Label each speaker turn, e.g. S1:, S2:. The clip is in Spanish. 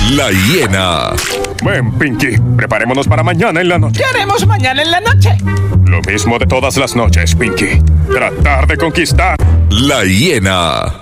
S1: La Hiena.
S2: Ven, Pinky, preparémonos para mañana en la noche.
S3: ¿Qué haremos mañana en la noche?
S2: Lo mismo de todas las noches, Pinky. Tratar de conquistar.
S1: La Hiena.